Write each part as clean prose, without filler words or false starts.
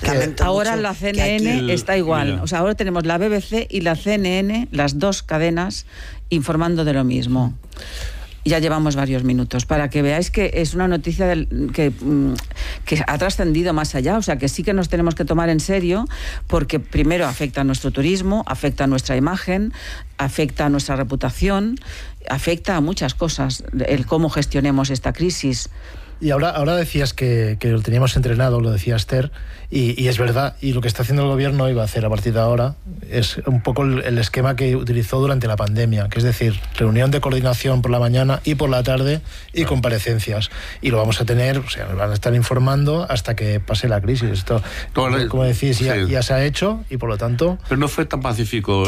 lamento ahora mucho la CNN está igual. Mira. O sea, ahora tenemos la BBC y la CNN, las dos cadenas, informando de lo mismo. Ya llevamos varios minutos, para que veáis que es una noticia que ha trascendido más allá, o sea que sí que nos tenemos que tomar en serio, porque primero afecta a nuestro turismo, afecta a nuestra imagen, afecta a nuestra reputación, afecta a muchas cosas, el cómo gestionemos esta crisis. Y ahora decías que lo teníamos entrenado, lo decía Esther, y es verdad, y lo que está haciendo el gobierno y va a hacer a partir de ahora es un poco el esquema que utilizó durante la pandemia, que es decir, reunión de coordinación por la mañana y por la tarde y comparecencias. Y lo vamos a tener, o sea, van a estar informando hasta que pase la crisis. Esto, como decís, ya se ha hecho y por lo tanto... Pero no fue tan pacífico.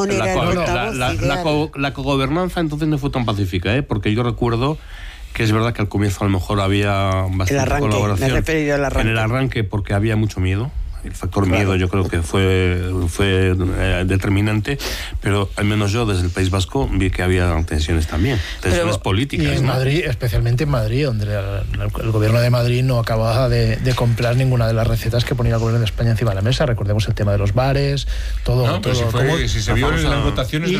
La cogobernanza entonces no fue tan pacífica, porque yo recuerdo que es verdad que al comienzo a lo mejor había bastante colaboración. Me he referido al arranque. En el arranque porque había mucho miedo. El factor miedo yo creo que fue determinante, pero al menos yo desde el País Vasco vi que había tensiones también, tensiones políticas. Y en Madrid, especialmente en Madrid, donde el gobierno de Madrid no acababa de comprar ninguna de las recetas que ponía el gobierno de España encima de la mesa. Recordemos el tema de los bares, todo. No, pero si se vio en las votaciones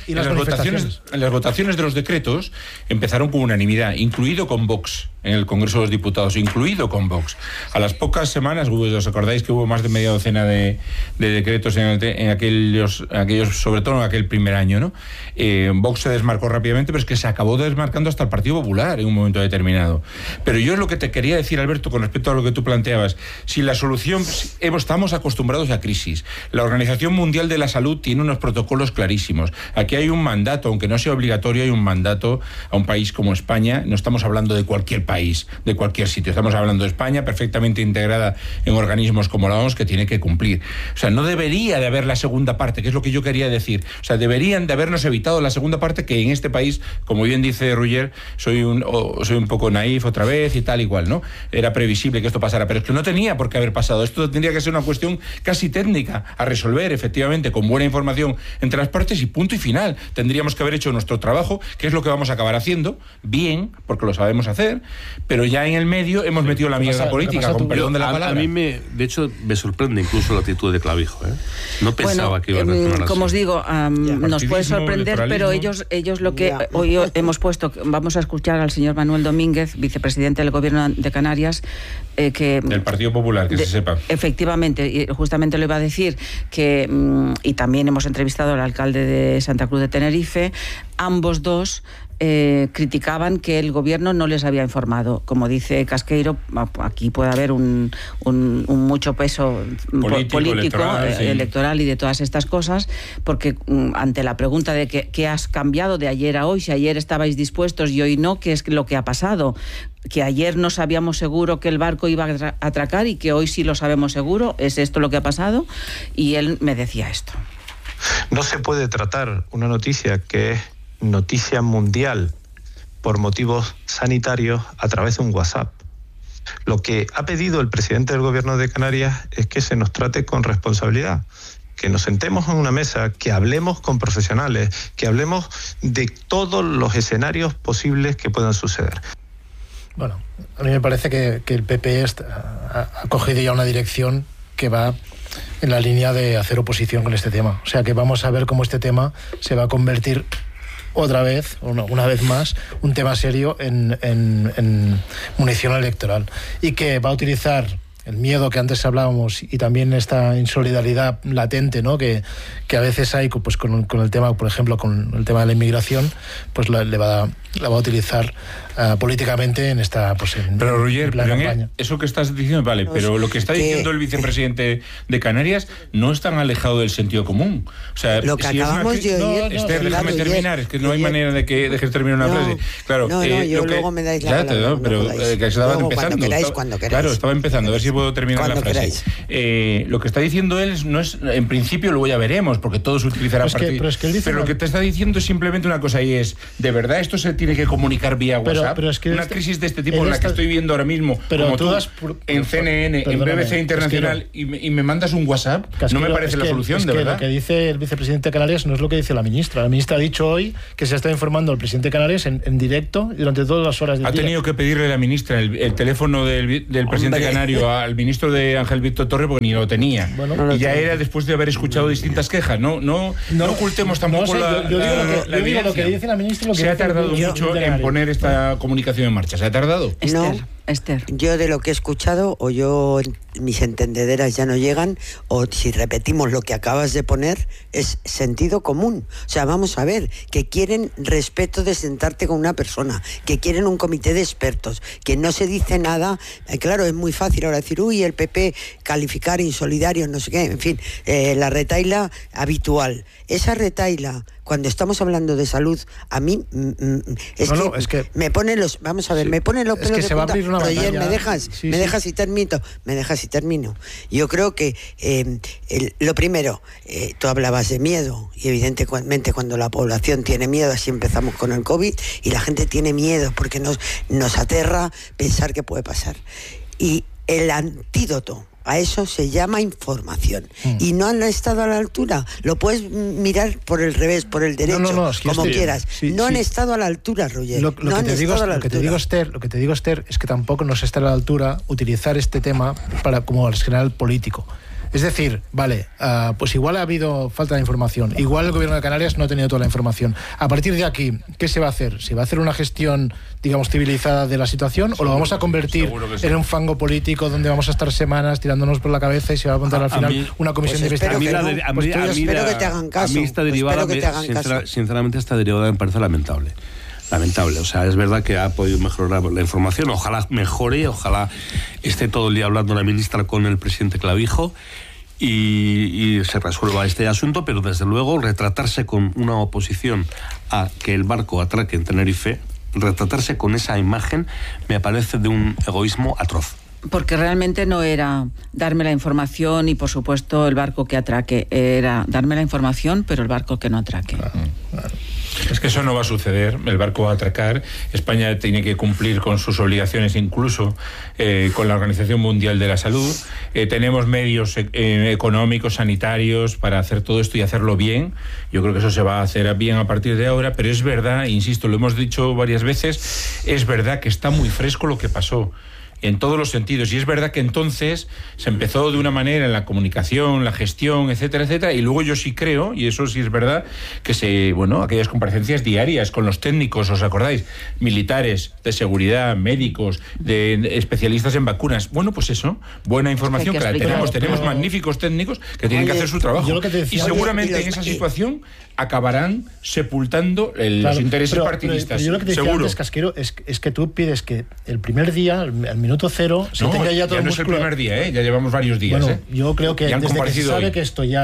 en las votaciones de los decretos empezaron con unanimidad, incluido con Vox en el Congreso de los Diputados, incluido con Vox. A las pocas semanas, ¿os acordáis que hubo más de media docena de decretos en aquellos, sobre todo en aquel primer año, ¿no? Vox se desmarcó rápidamente, pero es que se acabó desmarcando hasta el Partido Popular en un momento determinado. Pero yo es lo que te quería decir, Alberto, con respecto a lo que tú planteabas. Si la solución, estamos acostumbrados a crisis. La Organización Mundial de la Salud tiene unos protocolos clarísimos. Aquí hay un mandato, aunque no sea obligatorio, hay un mandato a un país como España. No estamos hablando de cualquier país, de cualquier sitio. Estamos hablando de España, perfectamente integrada en organismos como la OMS, que tiene que cumplir. O sea, no debería de haber la segunda parte, que es lo que yo quería decir. O sea, deberían de habernos evitado la segunda parte, que en este país, como bien dice Ruller, soy un poco naif otra vez y tal igual, ¿no? Era previsible que esto pasara, pero es que no tenía por qué haber pasado. Esto tendría que ser una cuestión casi técnica a resolver, efectivamente, con buena información entre las partes y punto y final. Tendríamos que haber hecho nuestro trabajo, que es lo que vamos a acabar haciendo, bien, porque lo sabemos hacer, pero ya en el medio hemos metido la mierda política, con perdón de la palabra. A mí de hecho me sorprende incluso la actitud de Clavijo, No pensaba que iba a reaccionar como así. os digo, nos puede sorprender, pero ellos lo que hoy hemos puesto, vamos a escuchar al señor Manuel Domínguez, vicepresidente del Gobierno de Canarias, del Partido Popular, que se sepa. Efectivamente, y justamente lo iba a decir, que y también hemos entrevistado al alcalde de Santa Cruz de Tenerife, ambos dos criticaban que el gobierno no les había informado. Como dice Casqueiro, aquí puede haber un mucho peso político electoral y de todas estas cosas, porque ante la pregunta de qué has cambiado de ayer a hoy, si ayer estabais dispuestos y hoy no, ¿qué es lo que ha pasado? Que ayer no sabíamos seguro que el barco iba a atracar y que hoy sí lo sabemos seguro. ¿Es esto lo que ha pasado? Y él me decía esto. No se puede tratar una noticia que es noticia mundial por motivos sanitarios a través de un WhatsApp. Lo que ha pedido el presidente del Gobierno de Canarias es que se nos trate con responsabilidad, que nos sentemos en una mesa, que hablemos con profesionales, que hablemos de todos los escenarios posibles que puedan suceder. Bueno, a mí me parece que el PP ha cogido ya una dirección que va en la línea de hacer oposición con este tema. O sea que vamos a ver cómo este tema se va a convertir otra vez, una vez más, un tema serio en munición electoral, y que va a utilizar el miedo que antes hablábamos y también esta insolidaridad latente, ¿no? que a veces hay pues con el tema, por ejemplo, con el tema de la inmigración, pues la va a utilizar políticamente en esta pero Roger, eso que estás diciendo vale, pero lo que está diciendo el vicepresidente de Canarias no es tan alejado del sentido común. O sea, lo que acabamos de oír, Esther, déjame terminar, es que no hay manera de que dejes terminar una frase. Claro, yo luego me dais la palabra. Pero que estaba empezando. Cuando queráis. Claro, estaba empezando, a ver si puedo terminar cuando la frase. Lo que está diciendo él no es, en principio luego ya veremos, porque todo se utilizará a partir. Pero lo que te está diciendo es simplemente una cosa, y es, ¿de verdad esto se tiene que comunicar vía WhatsApp? Pero es que una crisis de este tipo en la que estoy viendo ahora mismo, como tú, en CNN, en BBC Internacional, y me mandas un WhatsApp, no me parece la solución, de verdad. Lo que dice el vicepresidente de Canarias no es lo que dice la ministra. La ministra ha dicho hoy que se está informando al presidente de Canarias en directo durante todas las horas del día. Ha tenido que pedirle a la ministra el teléfono del presidente canario al ministro de Ángel Víctor Torre porque ni lo tenía. Bueno, y ya era después de haber escuchado distintas quejas. No ocultemos tampoco la evidencia. Lo que dice la ministra. Se ha tardado mucho en poner esta comunicación en marcha. ¿Se ha tardado? Esther, yo de lo que he escuchado, o mis entendederas ya no llegan, o si repetimos lo que acabas de poner, es sentido común. O sea, vamos a ver, que quieren respeto de sentarte con una persona, que quieren un comité de expertos, que no se dice nada. Claro, es muy fácil ahora decir, el PP calificar insolidario, no sé qué, en fin, la retahíla habitual. Esa retahíla, cuando estamos hablando de salud, a mí es que me pone los... Vamos a ver, me pone los pelos de punta. Roger, ¿me dejas y termino? Yo creo que lo primero, tú hablabas de miedo, y evidentemente cuando la población tiene miedo, así empezamos con el COVID, y la gente tiene miedo porque nos aterra pensar que puede pasar. Y el antídoto a eso se llama información. Y no han estado a la altura. Lo puedes mirar por el revés, por el derecho, como quieras. No han estado a la altura, Roger. Lo que te digo, Esther, es que tampoco nos está a la altura utilizar este tema como al general político. Es decir, vale, pues igual ha habido falta de información, igual el gobierno de Canarias no ha tenido toda la información. A partir de aquí, ¿qué se va a hacer? ¿Se va a hacer una gestión, digamos, civilizada de la situación, o lo vamos a convertir en un fango político donde vamos a estar semanas tirándonos por la cabeza y se va a montar al final una comisión de investigación? Espero que te hagan caso. A mí esta derivada, sinceramente, esta derivada me parece lamentable. O sea, es verdad que ha podido mejorar la información, ojalá mejore, ojalá esté todo el día hablando la ministra con el presidente Clavijo y se resuelva este asunto, pero desde luego retratarse con una oposición a que el barco atraque en Tenerife, retratarse con esa imagen me parece de un egoísmo atroz. Porque realmente no era darme la información y, por supuesto, el barco que atraque. Era darme la información, pero el barco que no atraque. Claro. Es que eso no va a suceder. El barco va a atracar. España tiene que cumplir con sus obligaciones, incluso con la Organización Mundial de la Salud. Tenemos medios económicos, sanitarios, para hacer todo esto y hacerlo bien. Yo creo que eso se va a hacer bien a partir de ahora, pero es verdad, insisto, lo hemos dicho varias veces, es verdad que está muy fresco lo que pasó. En todos los sentidos, y es verdad que entonces se empezó de una manera en la comunicación, la gestión, etcétera, etcétera, y luego yo sí creo, y eso sí es verdad, que aquellas comparecencias diarias con los técnicos, ¿os acordáis? Militares, de seguridad, médicos, de especialistas en vacunas, pues eso, buena información que la tenemos magníficos técnicos que tienen que hacer su trabajo, y seguramente en esa situación acabarán sepultando los intereses partidistas. Pero yo lo que te decía antes, Casquero, es que tú pides que el primer día, al minuto cero, se tenga ya todo el músculo. No es el primer día, ya llevamos varios días. Yo creo que desde que se sabe que esto ya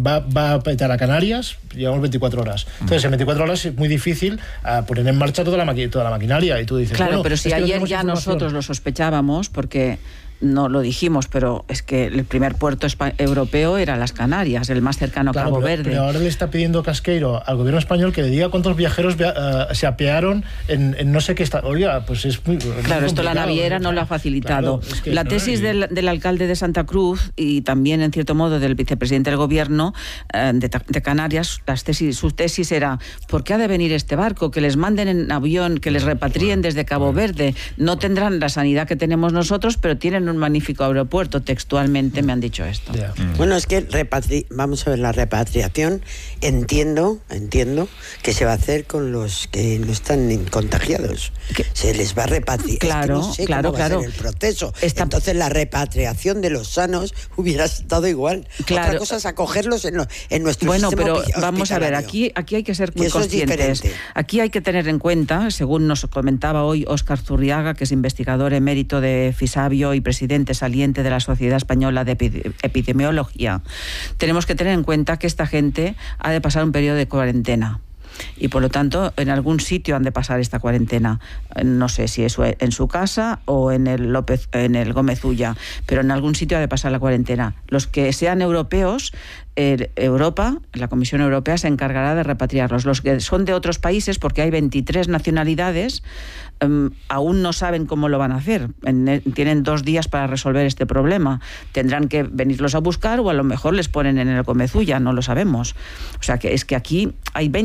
va a petar a Canarias, llevamos 24 horas. Entonces, en 24 horas es muy difícil poner en marcha toda la maquinaria. Y tú dices, claro, pero si ayer ya nosotros lo sospechábamos, porque no lo dijimos, pero es que el primer puerto europeo era las Canarias, el más cercano a Cabo Verde. Pero ahora le está pidiendo Casqueiro al gobierno español que le diga cuántos viajeros se apearon en no sé qué está. Oiga, pues es muy claro, esto la naviera no lo ha facilitado. Claro, es que la tesis del alcalde de Santa Cruz y también, en cierto modo, del vicepresidente del gobierno de Canarias, su tesis era: ¿por qué ha de venir este barco? Que les manden en avión, que les repatrien desde Cabo Verde. No tendrán la sanidad que tenemos nosotros, pero tienen un magnífico aeropuerto. Textualmente me han dicho esto. Bueno, es que vamos a ver, la repatriación entiendo que se va a hacer con los que no están contagiados. Se les va a repatriar. Claro, es que no sé claro, cómo va a ser el proceso. Entonces la repatriación de los sanos hubiera estado igual. Claro. Otra cosa es acogerlos en nuestro sistema pero vamos a ver, aquí hay que ser muy conscientes. Aquí hay que tener en cuenta, según nos comentaba hoy Óscar Zurriaga, que es investigador emérito de Fisabio y presidente saliente de la Sociedad Española de Epidemiología, tenemos que tener en cuenta que esta gente ha de pasar un periodo de cuarentena. Y por lo tanto, en algún sitio han de pasar esta cuarentena. No sé si es en su casa o en el Gómez Ulla, pero en algún sitio ha de pasar la cuarentena. Los que sean europeos, la Comisión Europea se encargará de repatriarlos. Los que son de otros países, porque hay 23 nacionalidades, aún no saben cómo lo van a hacer. Tienen 2 días para resolver este problema. Tendrán que venirlos a buscar, o a lo mejor les ponen en el Gómez Ulla, no lo sabemos. O sea, que es que aquí hay 23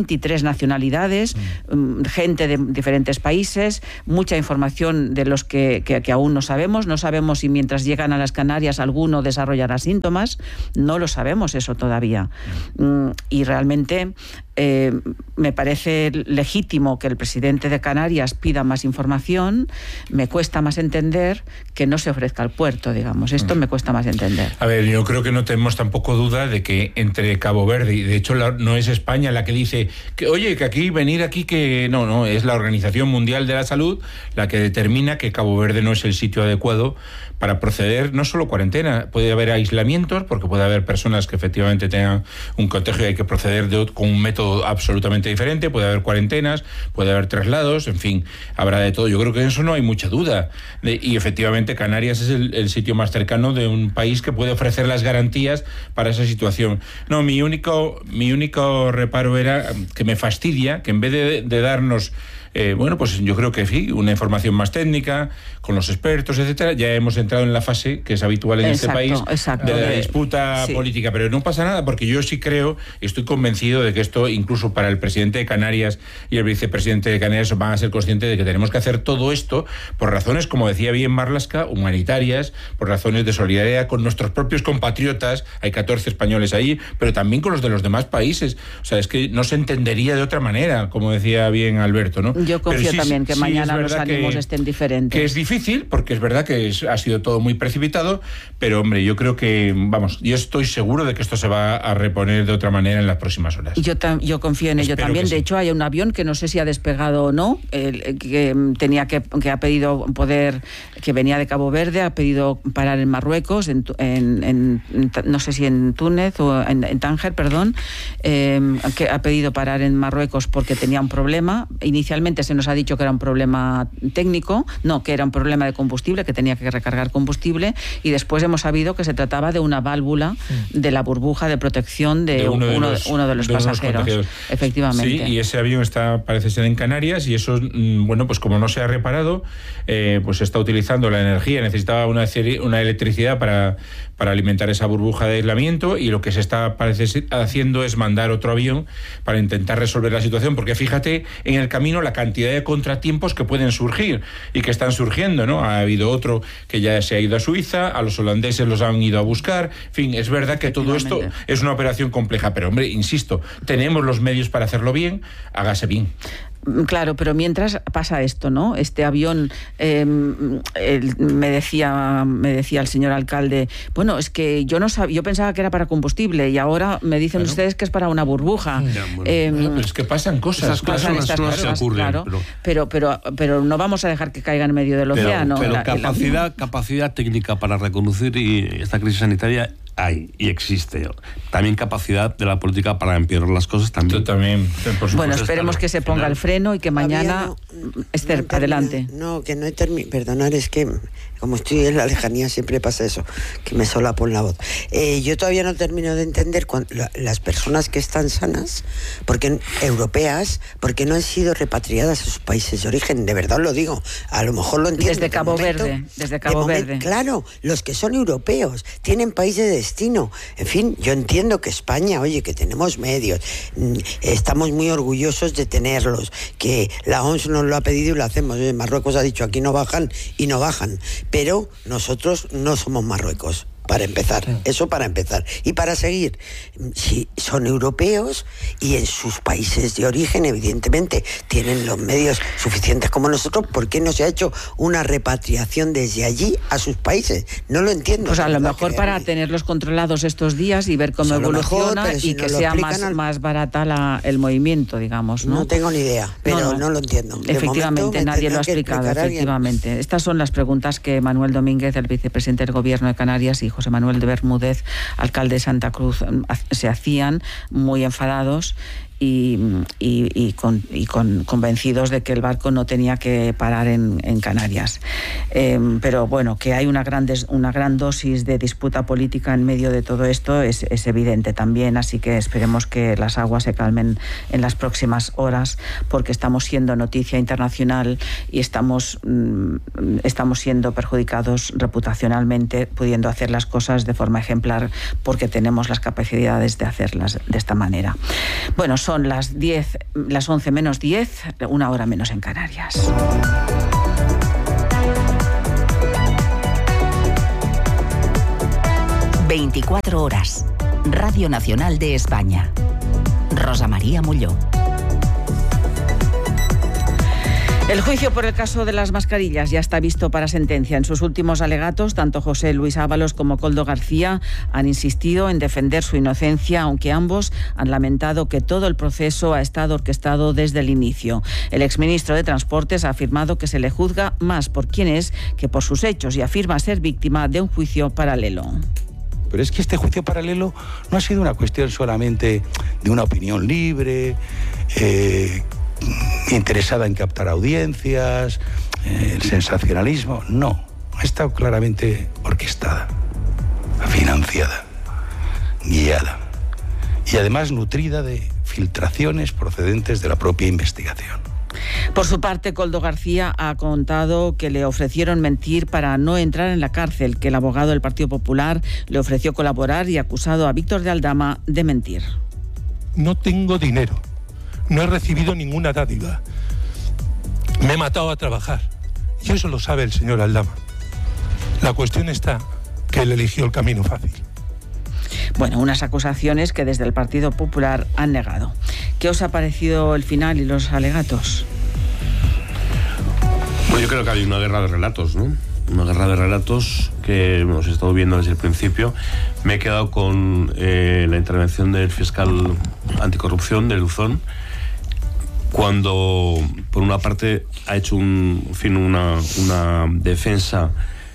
nacionalidades, gente de diferentes países, mucha información de los que aún no sabemos si mientras llegan a las Canarias alguno desarrollará síntomas, no lo sabemos eso todavía. Y realmente me parece legítimo que el presidente de Canarias pida más información. Me cuesta más entender que no se ofrezca al puerto, digamos. Esto me cuesta más entender. A ver, yo creo que no tenemos tampoco duda de que entre Cabo Verde, y de hecho no es España la que dice que, oye, que aquí, venir aquí, que no, es la Organización Mundial de la Salud la que determina que Cabo Verde no es el sitio adecuado para proceder, no solo cuarentena, puede haber aislamientos, porque puede haber personas que efectivamente tengan un contagio y hay que proceder con un método absolutamente diferente, puede haber cuarentenas, puede haber traslados, en fin, habrá de todo. Yo creo que en eso no hay mucha duda. Y efectivamente Canarias es el sitio más cercano de un país que puede ofrecer las garantías para esa situación. No, mi único reparo era que me fastidia que en vez de darnos pues yo creo que sí, una información más técnica, con los expertos, etcétera, ya hemos entrado en la fase que es habitual en este país de la disputa política, pero no pasa nada, porque yo sí creo, estoy convencido de que esto, incluso para el presidente de Canarias y el vicepresidente de Canarias, van a ser conscientes de que tenemos que hacer todo esto por razones, como decía bien Marlaska, humanitarias, por razones de solidaridad con nuestros propios compatriotas, hay 14 españoles ahí, pero también con los de los demás países. O sea, es que no se entendería de otra manera, como decía bien Alberto, ¿no? Yo confío también que mañana los ánimos estén diferentes. Que es difícil, porque es verdad que ha sido todo muy precipitado, pero hombre, yo creo que, yo estoy seguro de que esto se va a reponer de otra manera en las próximas horas. Yo confío en ello también. De hecho, hay un avión que no sé si ha despegado o no, que ha pedido poder, que venía de Cabo Verde, ha pedido parar en Marruecos, no sé si en Túnez o en Tánger, perdón, que ha pedido parar en Marruecos porque tenía un problema. Inicialmente se nos ha dicho que era un problema técnico, que era un problema de combustible, que tenía que recargar combustible, y después hemos sabido que se trataba de una válvula de la burbuja de protección de uno de los pasajeros. Efectivamente. Sí, y ese avión parece ser en Canarias, y eso, pues como no se ha reparado, pues se está utilizando la energía, necesitaba una electricidad para alimentar esa burbuja de aislamiento, y lo que se está haciendo es mandar otro avión para intentar resolver la situación, porque fíjate en el camino la cantidad de contratiempos que pueden surgir y que están surgiendo, ¿no? Ha habido otro que ya se ha ido a Suiza, a los holandeses los han ido a buscar, en fin, es verdad que todo esto es una operación compleja, pero hombre, insisto, tenemos los medios para hacerlo bien, hágase bien. Claro, pero mientras pasa esto, ¿no? Este avión, me decía el señor alcalde, bueno, es que yo pensaba que era para combustible y ahora me dicen ustedes que es para una burbuja. Pero es que pasan cosas. Pasan estas cosas, claro. Pero no vamos a dejar que caiga en medio del océano. Pero capacidad técnica para reconducir esta crisis sanitaria hay y existe. También capacidad de la política para empeorar las cosas también. Bueno, esperemos que se ponga el freno y que mañana... Esther, adelante. Que no he terminado. Perdonar, es que como estoy en la lejanía siempre pasa eso, que me solapo en la voz. Yo todavía no termino de entender las personas que están sanas, europeas, porque no han sido repatriadas a sus países de origen. De verdad lo digo. A lo mejor lo entiendo. Desde Cabo Verde. Claro, los que son europeos tienen país de destino. En fin, yo entiendo que España, oye, que tenemos medios, estamos muy orgullosos de tenerlos, que la OMS nos lo ha pedido y lo hacemos. Marruecos ha dicho aquí no bajan y no bajan, pero nosotros no somos Marruecos. Para empezar, eso para empezar. Y para seguir, si son europeos y en sus países de origen, evidentemente, tienen los medios suficientes como nosotros, ¿por qué no se ha hecho una repatriación desde allí a sus países? No lo entiendo. Pues a lo mejor para tenerlos controlados estos días y ver cómo evoluciona y que sea más barata el movimiento, digamos, ¿no? No tengo ni idea, pero no lo entiendo. Efectivamente, nadie lo ha explicado, efectivamente. Estas son las preguntas que Manuel Domínguez, el vicepresidente del Gobierno de Canarias, y José Manuel de Bermúdez, alcalde de Santa Cruz, se hacían muy enfadados y convencidos de que el barco no tenía que parar en Canarias. Pero bueno, que hay una gran dosis de disputa política en medio de todo esto es evidente también, así que esperemos que las aguas se calmen en las próximas horas, porque estamos siendo noticia internacional y estamos siendo perjudicados reputacionalmente, pudiendo hacer las cosas de forma ejemplar porque tenemos las capacidades de hacerlas de esta manera. Bueno, Son las 11 menos 10, 1 hora menos en Canarias. ...24 horas... Radio Nacional de España. Rosa María Molló. El juicio por el caso de las mascarillas ya está visto para sentencia. En sus últimos alegatos, tanto José Luis Ábalos como Koldo García han insistido en defender su inocencia, aunque ambos han lamentado que todo el proceso ha estado orquestado desde el inicio. El exministro de Transportes ha afirmado que se le juzga más por quién es que por sus hechos y afirma ser víctima de un juicio paralelo. Pero es que este juicio paralelo no ha sido una cuestión solamente de una opinión libre, interesada en captar audiencias, el sensacionalismo. No, ha estado claramente orquestada, financiada, guiada y además nutrida de filtraciones procedentes de la propia investigación. Por su parte, Koldo García ha contado que le ofrecieron mentir para no entrar en la cárcel, que el abogado del Partido Popular le ofreció colaborar y acusado a Víctor de Aldama de mentir. No tengo dinero, no he recibido ninguna dádiva, me he matado a trabajar y eso lo sabe el señor Aldama. La cuestión está que él eligió el camino fácil. Bueno, unas acusaciones que desde el Partido Popular han negado. ¿Qué os ha parecido el final y los alegatos? Bueno, yo creo que hay una guerra de relatos, ¿no? Una guerra de relatos que hemos estado viendo desde el principio. Me he quedado con la intervención del fiscal anticorrupción de Luzón, cuando por una parte ha hecho una defensa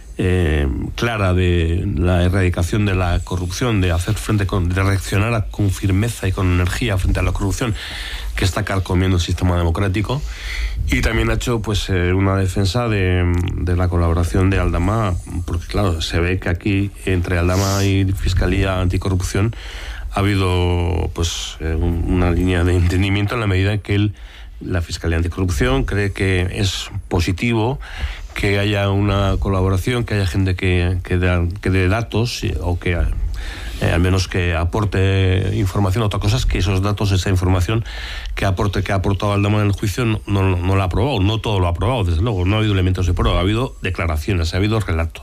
clara de la erradicación de la corrupción, de hacer frente de reaccionar con firmeza y con energía frente a la corrupción que está carcomiendo el sistema democrático, y también ha hecho pues una defensa de la colaboración de Aldama, porque claro, se ve que aquí entre Aldama y Fiscalía Anticorrupción ha habido pues una línea de entendimiento en la medida en que la Fiscalía Anticorrupción cree que es positivo que haya una colaboración, que haya gente que dé datos o que al menos que aporte información. Otra cosa es que esos datos, esa información que ha aportado Aldama en el juicio no la ha aprobado, no todo lo ha aprobado, desde luego, no ha habido elementos de prueba, ha habido declaraciones, ha habido relato.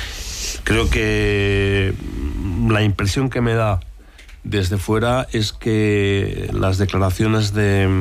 Creo que la impresión que me da desde fuera es que las declaraciones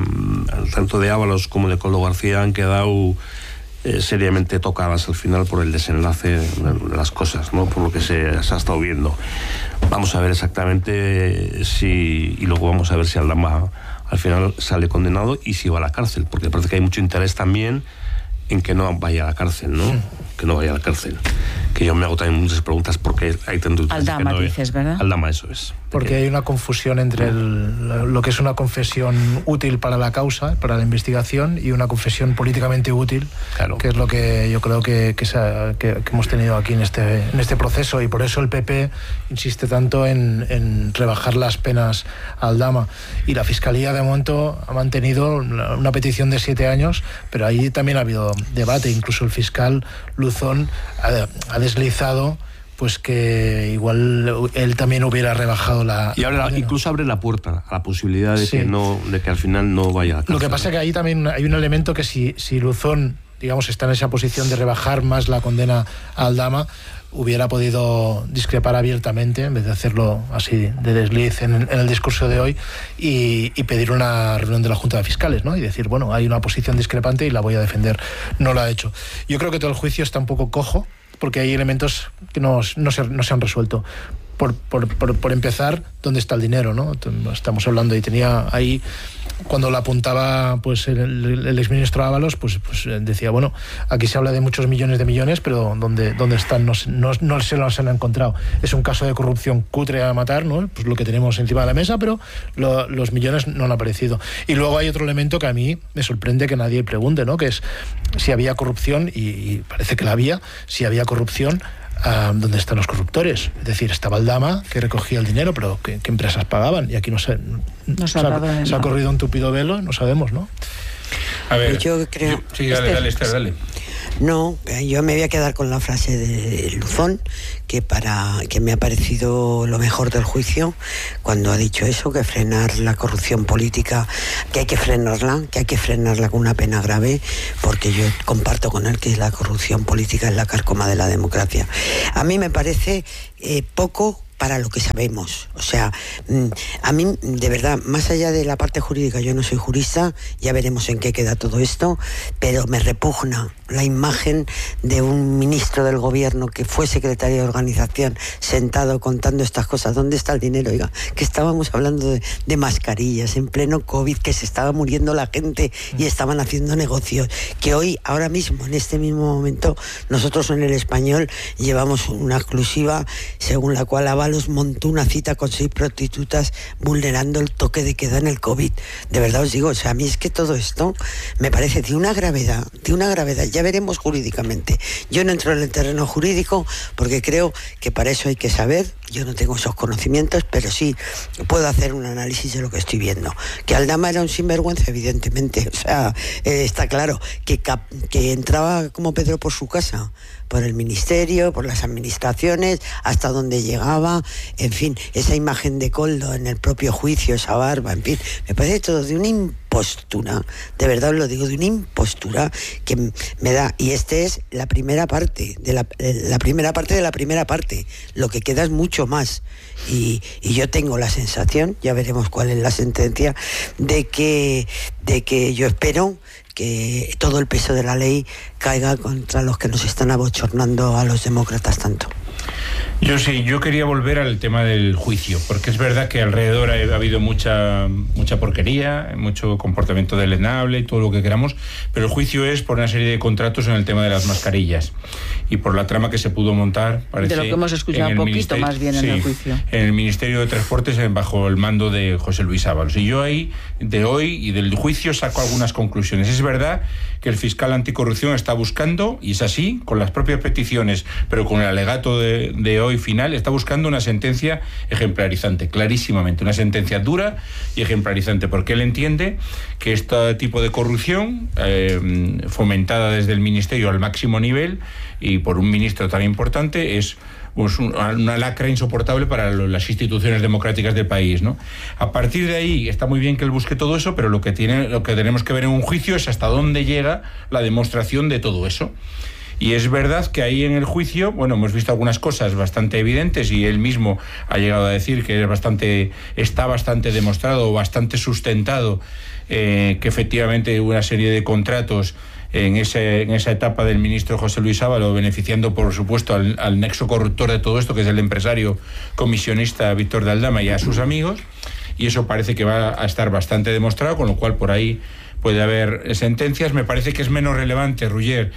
tanto de Ábalos como de Koldo García han quedado seriamente tocadas al final por el desenlace de las cosas, ¿no? Por lo que se ha estado viendo. Vamos a ver exactamente y luego vamos a ver si Aldama al final sale condenado y si va a la cárcel, porque parece que hay mucho interés también en que no vaya a la cárcel, ¿no? Que no vaya a la cárcel. Que yo me hago también muchas preguntas porque hay tantos... Aldama, no dices, ¿verdad? Aldama, eso es. Porque hay una confusión entre lo que es una confesión útil para la causa, para la investigación, y una confesión políticamente útil, claro, que es lo que yo creo que hemos tenido aquí en este proceso, y por eso el PP insiste tanto en rebajar las penas a Aldama. Y la Fiscalía de momento ha mantenido una petición de 7 años, pero ahí también ha habido debate. Incluso el fiscal Luzón ha deslizado pues que igual él también hubiera rebajado la... Y incluso abre la puerta a la posibilidad de, sí, de que al final no vaya a la cárcel. Lo que pasa es que ahí también hay un elemento que si Luzón, digamos, está en esa posición de rebajar más la condena a Aldama, hubiera podido discrepar abiertamente, en vez de hacerlo así de desliz en el discurso de hoy, y pedir una reunión de la Junta de Fiscales, ¿no? Y decir, bueno, hay una posición discrepante y la voy a defender. No lo ha hecho. Yo creo que todo el juicio está un poco cojo, porque hay elementos que no se han resuelto. Por empezar, ¿dónde está el dinero, no? Estamos hablando, y tenía ahí, cuando lo apuntaba pues el exministro Ábalos, pues decía, bueno, aquí se habla de muchos millones de millones, pero ¿dónde están? No se los han encontrado. Es un caso de corrupción cutre a matar, ¿no? Pues lo que tenemos encima de la mesa, pero los millones no han aparecido. Y luego hay otro elemento que a mí me sorprende que nadie pregunte, ¿no? Que es si había corrupción, y parece que la había, si había corrupción, ¿dónde están los corruptores? Es decir, estaba Aldama, que recogía el dinero, pero ¿qué empresas pagaban? Y aquí se ha corrido un tupido velo, no sabemos, ¿no? A ver, yo creo... Sí, dale, Esther, dale. No, yo me voy a quedar con la frase de Luzón, que me ha parecido lo mejor del juicio, cuando ha dicho eso, que frenar la corrupción política, que hay que frenarla con una pena grave, porque yo comparto con él que la corrupción política es la carcoma de la democracia. A mí me parece poco para lo que sabemos. O sea, a mí, de verdad, más allá de la parte jurídica, yo no soy jurista, ya veremos en qué queda todo esto, pero me repugna la imagen de un ministro del gobierno que fue secretario de organización sentado contando estas cosas. ¿Dónde está el dinero? Oiga, que estábamos hablando de mascarillas en pleno COVID, que se estaba muriendo la gente y estaban haciendo negocios, que hoy, ahora mismo, en este mismo momento, nosotros en El Español llevamos una exclusiva según la cual Ábalos montó una cita con 6 prostitutas vulnerando el toque de queda en el COVID. De verdad os digo, o sea, a mí es que todo esto me parece de una gravedad, ya veremos jurídicamente. Yo no entro en el terreno jurídico porque creo que para eso hay que saber, yo no tengo esos conocimientos, pero sí puedo hacer un análisis de lo que estoy viendo. Que Aldama era un sinvergüenza, evidentemente, o sea, está claro que entraba como Pedro por su casa, por el ministerio, por las administraciones, hasta donde llegaba, en fin, esa imagen de Koldo en el propio juicio, esa barba, en fin, me parece todo de una impostura, de verdad os lo digo, de una impostura que me da, y este es la primera parte de la primera parte de la primera parte, lo que queda es mucho más, y yo tengo la sensación, ya veremos cuál es la sentencia, de que yo espero que todo el peso de la ley caiga contra los que nos están abochornando a los demócratas tanto. Yo quería volver al tema del juicio, porque es verdad que alrededor ha habido mucha porquería, mucho comportamiento deleznable y todo lo que queramos, pero el juicio es por una serie de contratos en el tema de las mascarillas y por la trama que se pudo montar, parece, de lo que hemos escuchado un poquito más bien en el juicio. En el Ministerio de Transportes bajo el mando de José Luis Ábalos. Y yo ahí, de hoy y del juicio, saco algunas conclusiones. Es verdad que el fiscal anticorrupción está buscando, y es así, con las propias peticiones, pero con el alegato de hoy final, está buscando una sentencia ejemplarizante, clarísimamente, una sentencia dura y ejemplarizante, porque él entiende que este tipo de corrupción, fomentada desde el Ministerio al máximo nivel y por un ministro tan importante, es pues una lacra insoportable para las instituciones democráticas del país, ¿no? A partir de ahí está muy bien que él busque todo eso, pero lo que tenemos que ver en un juicio es hasta dónde llega la demostración de todo eso. Y es verdad que ahí en el juicio, bueno, hemos visto algunas cosas bastante evidentes y él mismo ha llegado a decir que está bastante demostrado, bastante sustentado, que efectivamente hubo una serie de contratos en esa etapa del ministro José Luis Ábalos, beneficiando por supuesto al nexo corruptor de todo esto, que es el empresario comisionista Víctor de Aldama y a sus amigos, y eso parece que va a estar bastante demostrado, con lo cual por ahí puede haber sentencias. Me parece que es menos relevante, Ruller,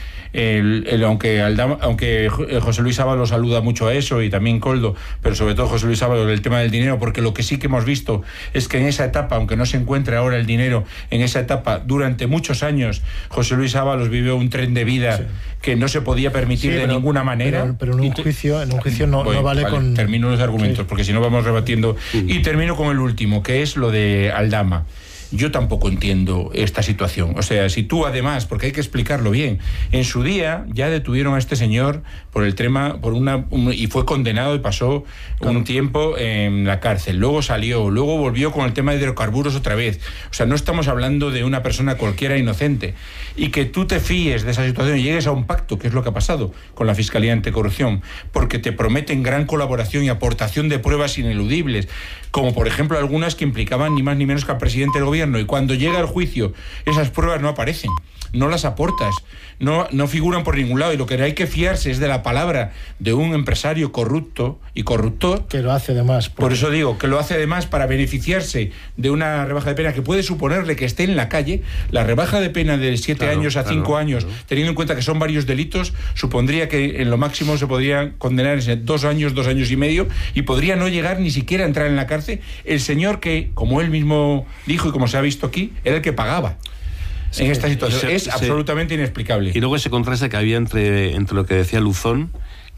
aunque José Luis Ábalos aluda mucho a eso, y también Koldo, pero sobre todo José Luis Ábalos, el tema del dinero, porque lo que sí que hemos visto es que en esa etapa, aunque no se encuentre ahora el dinero, en esa etapa, durante muchos años, José Luis Ábalos vivió un tren de vida que no se podía permitir de ninguna manera. Pero en un juicio no vale con... Termino los argumentos, porque si no vamos rebatiendo. Y termino con el último, que es lo de Aldama. Yo tampoco entiendo esta situación. O sea, si tú además, porque hay que explicarlo bien, en su día ya detuvieron a este señor por el tema, y fue condenado y pasó un tiempo en la cárcel. Luego salió, luego volvió con el tema de hidrocarburos otra vez. O sea, no estamos hablando de una persona cualquiera inocente. Y que tú te fíes de esa situación y llegues a un pacto, que es lo que ha pasado con la Fiscalía Anticorrupción, porque te prometen gran colaboración y aportación de pruebas ineludibles, como por ejemplo algunas que implicaban ni más ni menos que al presidente del gobierno, y cuando llega el juicio esas pruebas no aparecen, no las aportas, no figuran por ningún lado, y lo que hay que fiarse es de la palabra de un empresario corrupto y corruptor, que lo hace además por eso digo, que lo hace además para beneficiarse de una rebaja de pena que puede suponerle que esté en la calle. La rebaja de pena de 7 años a 5 años, teniendo en cuenta que son varios delitos, supondría que en lo máximo se podría condenar en 2 años, 2 años y medio, y podría no llegar ni siquiera a entrar en la cárcel el señor que, como él mismo dijo y como se ha visto aquí, era el que pagaba. En esta situación es absolutamente inexplicable. Y luego ese contraste que había entre lo que decía Luzón,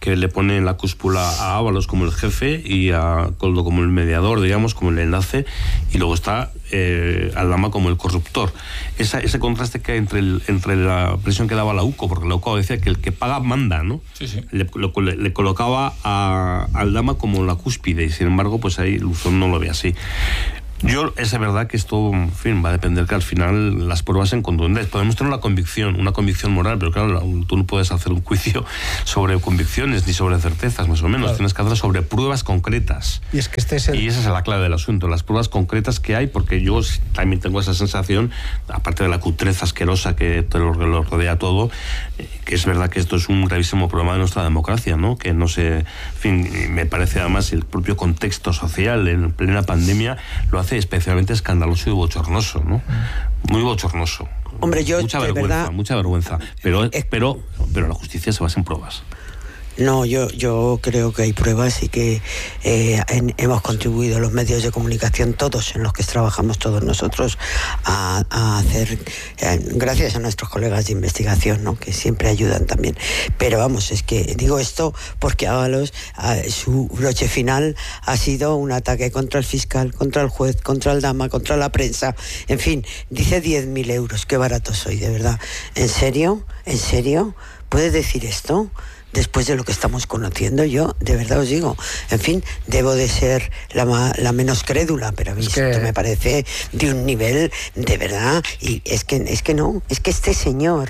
que le pone en la cúspula a Ábalos como el jefe y a Koldo como el mediador, digamos, como el enlace, y luego está Aldama como el corruptor. Ese contraste que hay entre la presión que daba la UCO, porque la UCO decía que el que paga manda, ¿no? Sí, sí. Le colocaba a Aldama como la cúspide, y sin embargo, pues ahí Luzón no lo ve así. Es verdad que esto, en fin, va a depender que al final las pruebas sean contundentes. Podemos tener una convicción moral, pero claro, tú no puedes hacer un juicio sobre convicciones ni sobre certezas, más o menos. Claro. Tienes que hacerlo sobre pruebas concretas. Y es que y esa es la clave del asunto, las pruebas concretas que hay, porque yo también tengo esa sensación, aparte de la cutreza asquerosa que lo rodea todo, que es verdad que esto es un gravísimo problema de nuestra democracia, ¿no? Que no se... En fin, me parece además el propio contexto social en plena pandemia lo hace especialmente escandaloso y bochornoso, ¿no? Muy bochornoso. Hombre, mucha vergüenza. Pero la justicia se basa en pruebas. No, yo creo que hay pruebas y que hemos contribuido los medios de comunicación, todos en los que trabajamos todos nosotros, a hacer, gracias a nuestros colegas de investigación, ¿no? Que siempre ayudan también. Pero vamos, es que digo esto porque Ábalos, su broche final ha sido un ataque contra el fiscal, contra el juez, contra Aldama, contra la prensa. En fin, dice 10.000 euros. Qué barato soy, de verdad. ¿En serio? ¿En serio? ¿Puedes decir esto? Después de lo que estamos conociendo, yo de verdad os digo, en fin, debo de ser la menos crédula, pero a mí esto me parece de un nivel de verdad, y es que este señor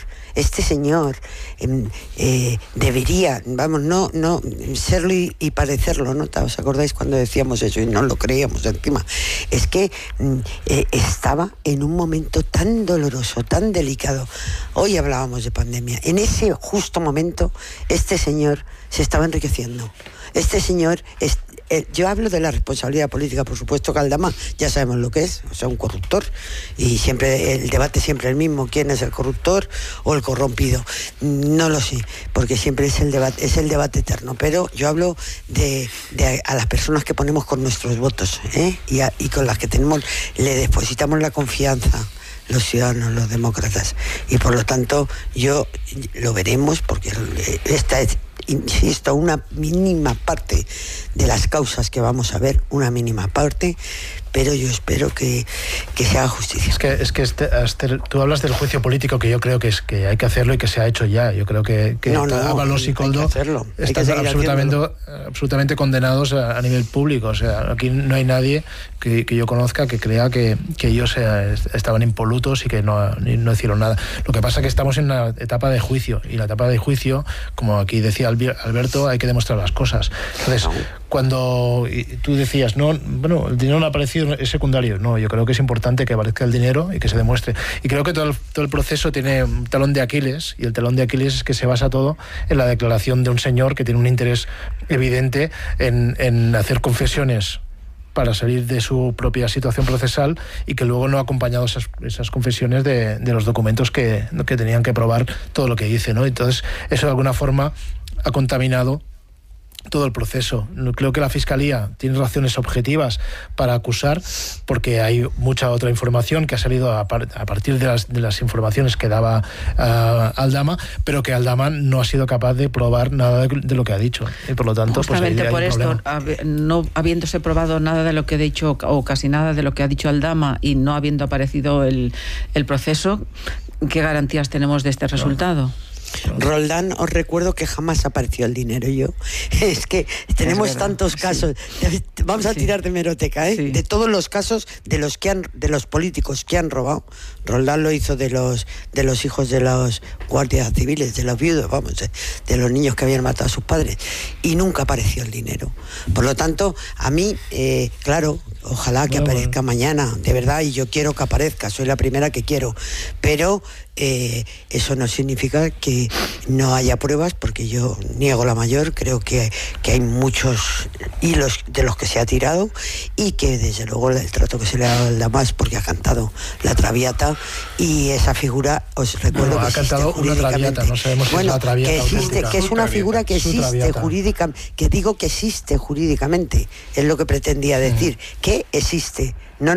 debería, vamos, no serlo y parecerlo, ¿no? ¿Os acordáis cuando decíamos eso y no lo creíamos encima? Es que estaba en un momento tan doloroso, tan delicado. Hoy hablábamos de pandemia. En ese justo momento, este señor se estaba enriqueciendo. Este señor... yo hablo de la responsabilidad política, por supuesto que Aldama ya sabemos lo que es, o sea, un corruptor, y siempre el debate siempre el mismo, quién es el corruptor o el corrompido. No lo sé, porque siempre es el debate eterno, pero yo hablo de a las personas que ponemos con nuestros votos, y con las que le depositamos la confianza, los ciudadanos, los demócratas, y por lo tanto lo veremos, porque esta es, insisto, una mínima parte de las causas que vamos a ver, una mínima parte, pero yo espero que se haga justicia. Es que tú hablas del juicio político, que yo creo que hay que hacerlo y que se ha hecho ya. Yo creo que Ábalos y Koldo están absolutamente condenados a nivel público. O sea, aquí no hay nadie que yo conozca que crea que ellos estaban impolutos y que no hicieron nada. Lo que pasa es que estamos en una etapa de juicio, y la etapa de juicio, como aquí decía Alberto, hay que demostrar las cosas. Entonces, cuando tú decías, el dinero no ha aparecido, es secundario. No, yo creo que es importante que aparezca el dinero y que se demuestre. Y creo que todo el proceso tiene un talón de Aquiles, y el talón de Aquiles es que se basa todo en la declaración de un señor que tiene un interés evidente en hacer confesiones para salir de su propia situación procesal, y que luego no ha acompañado esas confesiones de los documentos que tenían que probar todo lo que dice, ¿no? Entonces, eso de alguna forma ha contaminado todo el proceso. Creo que la Fiscalía tiene razones objetivas para acusar, porque hay mucha otra información que ha salido a partir de las informaciones que daba Aldama, pero que Aldama no ha sido capaz de probar nada de lo que ha dicho, y por lo tanto justamente por esto, no habiéndose probado nada de lo que ha dicho, o casi nada de lo que ha dicho Aldama, y no habiendo aparecido el proceso, ¿qué garantías tenemos de este resultado? Roldán, os recuerdo que jamás apareció el dinero. Es que tenemos tantos casos. Vamos a tirar de hemeroteca, de todos los casos de los políticos que han robado. Roldán lo hizo de los hijos de los guardias civiles, de los viudos, de los niños que habían matado a sus padres, y nunca apareció el dinero. Por lo tanto, a mí, claro, ojalá que aparezca mañana, de verdad, y yo quiero que aparezca, soy la primera que quiero, pero eso no significa que no haya pruebas, porque yo niego la mayor. Creo que hay muchos hilos de los que se ha tirado, y que desde luego el trato que se le ha dado al Damas, porque ha cantado la Traviata, y esa figura, os recuerdo que ha cantado una Traviata, no sabemos si es la Traviata, que es una figura que existe jurídicamente, que digo que existe jurídicamente, es lo que pretendía decir, que existe.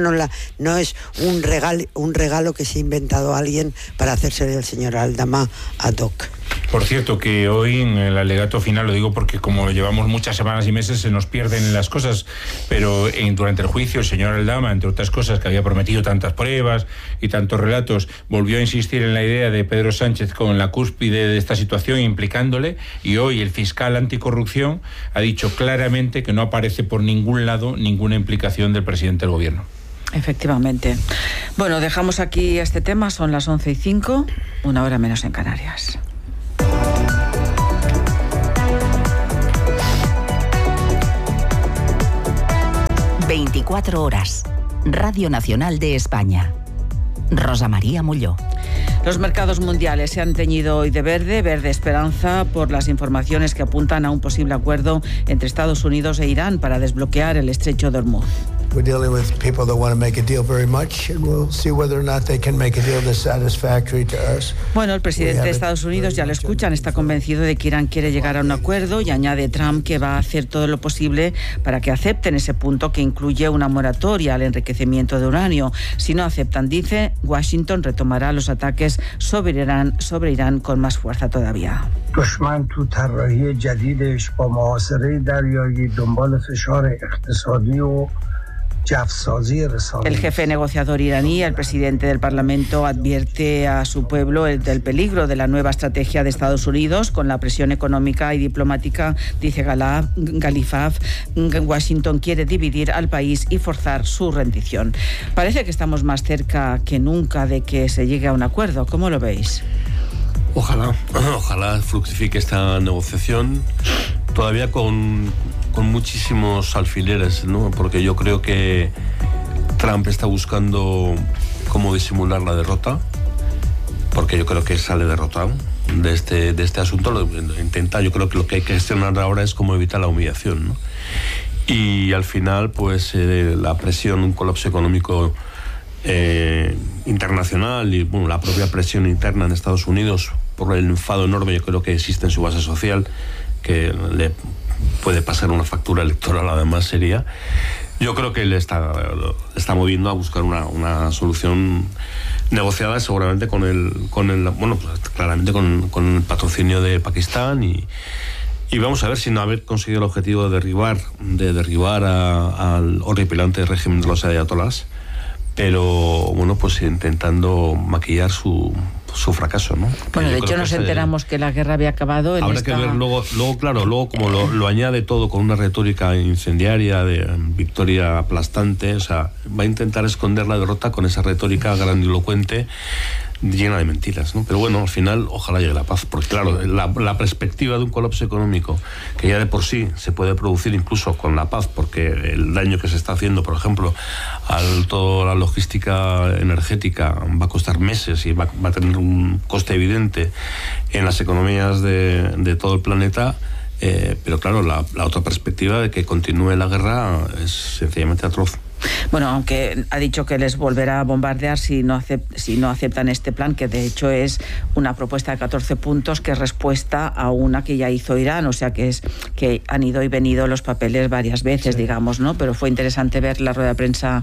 No es un regalo que se ha inventado alguien para hacerse del señor Aldama ad hoc. Por cierto, que hoy en el alegato final, lo digo porque como llevamos muchas semanas y meses se nos pierden las cosas, pero durante el juicio el señor Aldama, entre otras cosas, que había prometido tantas pruebas y tantos relatos, volvió a insistir en la idea de Pedro Sánchez con la cúspide de esta situación implicándole, y hoy el fiscal anticorrupción ha dicho claramente que no aparece por ningún lado ninguna implicación del presidente del gobierno. Efectivamente. Bueno, dejamos aquí este tema, son las 11:05, 1 hora menos en Canarias. ...24 horas... Radio Nacional de España. Rosa María Molló. Los mercados mundiales se han teñido hoy de verde esperanza por las informaciones que apuntan a un posible acuerdo entre Estados Unidos e Irán para desbloquear el estrecho de Hormuz. We're dealing with people that want to make a deal very much, and we'll see whether or not they can make a deal that's satisfactory to us. Bueno, el presidente de Estados Unidos, ya lo escuchan, está convencido de que Irán quiere llegar a un acuerdo y añade Trump que va a hacer todo lo posible para que acepten ese punto que incluye una moratoria al enriquecimiento de uranio. Si no aceptan, dice, Washington retomará los ataques sobre Irán con más fuerza todavía. دشمن تو طراحی جدیدش با محاصره دریایی دنبال فشار اقتصادی و El jefe negociador iraní, el presidente del Parlamento, advierte a su pueblo del peligro de la nueva estrategia de Estados Unidos con la presión económica y diplomática, dice Galifaf. Washington quiere dividir al país y forzar su rendición. Parece que estamos más cerca que nunca de que se llegue a un acuerdo. ¿Cómo lo veis? Ojalá fructifique esta negociación, todavía con muchísimos alfileres, ¿no? Porque yo creo que Trump está buscando cómo disimular la derrota, porque yo creo que sale derrotado de este asunto. Lo intenta. Yo creo que lo que hay que gestionar ahora es cómo evitar la humillación, ¿no? Y al final, pues la presión, un colapso económico internacional y bueno, la propia presión interna en Estados Unidos por el enfado enorme, yo creo que existe en su base social, que le puede pasar una factura electoral además seria. Yo creo que le está moviendo a buscar una solución negociada, seguramente con el bueno, pues claramente con el patrocinio de Pakistán y vamos a ver si no haber conseguido el objetivo de derribar al horripilante régimen de los ayatolás, pero bueno, pues intentando maquillar su fracaso, ¿no? Bueno, de hecho nos enteramos que la guerra había acabado. Habrá que ver luego como lo añade todo con una retórica incendiaria de victoria aplastante, o sea, va a intentar esconder la derrota con esa retórica grandilocuente llena de mentiras, ¿no? Pero bueno, al final ojalá llegue la paz, porque claro, la perspectiva de un colapso económico que ya de por sí se puede producir incluso con la paz, porque el daño que se está haciendo, por ejemplo, a toda la logística energética va a costar meses y va a tener un coste evidente en las economías de todo el planeta. Pero claro, la otra perspectiva de que continúe la guerra es sencillamente atroz. Bueno, aunque ha dicho que les volverá a bombardear si no aceptan este plan, que de hecho es una propuesta de 14 puntos que es respuesta a una que ya hizo Irán, o sea que han ido y venido los papeles varias veces, sí, digamos, ¿no? Pero fue interesante ver la rueda de prensa,